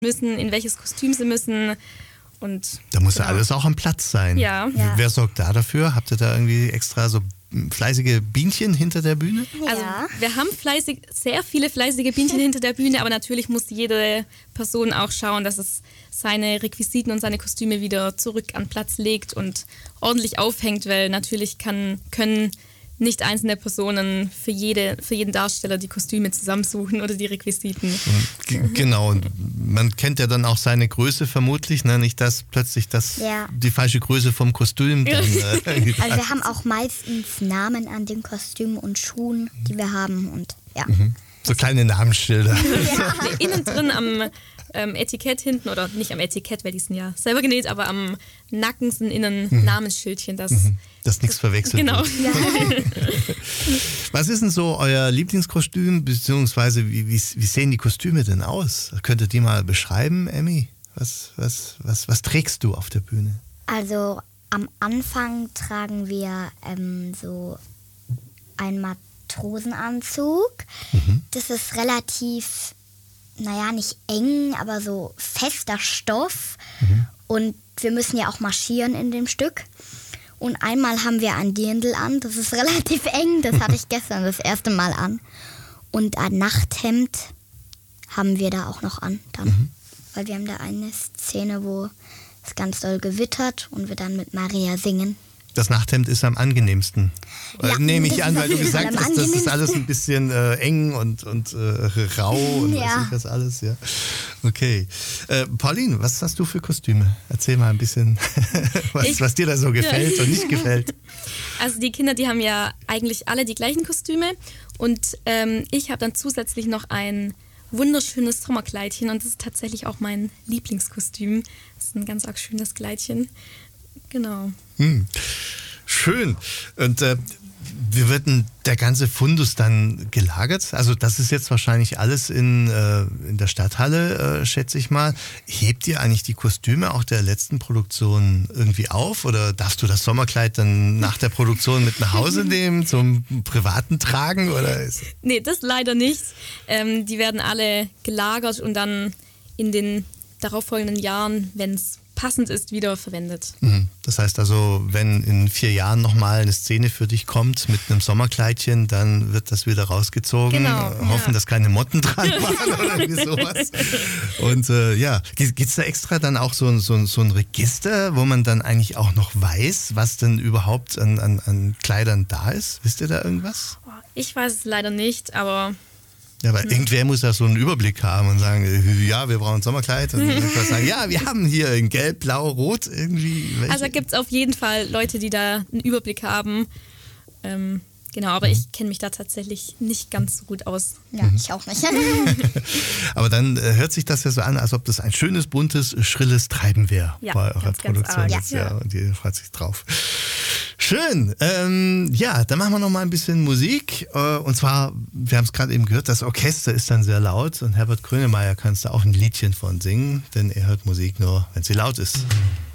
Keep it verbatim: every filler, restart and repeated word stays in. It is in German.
müssen, in welches Kostüm sie müssen. Und da muss genau. ja alles auch am Platz sein. Ja. Ja. Wer sorgt da dafür? Habt ihr da irgendwie extra so fleißige Bienchen hinter der Bühne? Also Ja. wir haben fleißig, sehr viele fleißige Bienchen hinter der Bühne, aber natürlich muss jede Person auch schauen, dass es seine Requisiten und seine Kostüme wieder zurück an Platz legt und ordentlich aufhängt, weil natürlich kann, können nicht einzelne Personen für, jede, für jeden Darsteller die Kostüme zusammensuchen oder die Requisiten. G genau, und man kennt ja dann auch seine Größe vermutlich, ne? Nicht, dass plötzlich das, Ja. die falsche Größe vom Kostüm dann, äh, Also wir haben auch meistens Namen an den Kostümen und Schuhen, die wir haben und ja. so kleine Namensschilder. Nee, innen drin am ähm, Etikett hinten, oder nicht am Etikett, weil die sind ja selber genäht, aber am Nacken sind innen Namensschildchen, das... Dass nichts verwechselt Genau. wird. Was ist denn so euer Lieblingskostüm, beziehungsweise wie, wie, wie sehen die Kostüme denn aus? Könnt ihr die mal beschreiben, Emmy? Was, was, was, was trägst du auf der Bühne? Also am Anfang tragen wir ähm, so einen Matrosenanzug. Das ist relativ, naja, nicht eng, aber so fester Stoff. Und wir müssen ja auch marschieren in dem Stück. Und einmal haben wir ein Dirndl an, das ist relativ eng, das hatte ich gestern das erste Mal an. Und ein Nachthemd haben wir da auch noch an dann. Mhm. Weil wir haben da eine Szene, wo es ganz doll gewittert und wir dann mit Maria singen. Das Nachthemd ist am angenehmsten. Ja, äh, Nehme ich das an, ist weil du auf jeden Fall gesagt am hast, das ist angenehmsten. alles ein bisschen äh, eng und, und äh, rau und Ja. weiß ich das alles. Ja. Okay. Äh, Pauline, was hast du für Kostüme? Erzähl mal ein bisschen, was, Ich- was dir da so gefällt Ja. und nicht gefällt. Also die Kinder, die haben ja eigentlich alle die gleichen Kostüme und ähm, ich habe dann zusätzlich noch ein wunderschönes Sommerkleidchen und das ist tatsächlich auch mein Lieblingskostüm. Das ist ein ganz arg schönes Kleidchen. Genau. Hm. Schön. Und äh, wie wird denn der ganze Fundus dann gelagert? Also das ist jetzt wahrscheinlich alles in, äh, in der Stadthalle, äh, schätze ich mal. Hebt ihr eigentlich die Kostüme auch der letzten Produktion irgendwie auf? Oder darfst du das Sommerkleid dann nach der Produktion mit nach Hause nehmen, zum privaten Tragen? Oder ist Nee, das leider nicht. Ähm, die werden alle gelagert und dann in den darauffolgenden Jahren, wenn es passend ist, wieder verwendet. Mhm. Das heißt also, wenn in vier Jahren nochmal eine Szene für dich kommt mit einem Sommerkleidchen, dann wird das wieder rausgezogen. Genau, äh, hoffen, ja. dass keine Motten dran waren oder irgendwie sowas. Und äh, ja, gibt es da extra dann auch so, so, so ein Register, wo man dann eigentlich auch noch weiß, was denn überhaupt an, an, an Kleidern da ist? Wisst ihr da irgendwas? Ich weiß es leider nicht, aber Ja, aber irgendwer muss ja so einen Überblick haben und sagen, äh, ja, wir brauchen ein Sommerkleid. Und dann kann sagen, ja, wir haben hier in Gelb, Blau, Rot irgendwie. Welche? also da gibt es auf jeden Fall Leute, die da einen Überblick haben. Ähm, genau, aber ich kenne mich da tatsächlich nicht ganz so gut aus. Ja, ich auch nicht. Aber dann äh, hört sich das ja so an, als ob das ein schönes, buntes, schrilles Treiben wäre Ja, bei eurer ganz, ganz Produktion arg. jetzt. Ja. Ja. Und ihr freut sich drauf. Schön. Ähm, ja, dann machen wir noch mal ein bisschen Musik. Äh, und zwar, wir haben es gerade eben gehört, das Orchester ist dann sehr laut. Und Herbert Grönemeyer kannst du auch ein Liedchen von singen, denn er hört Musik nur, wenn sie laut ist.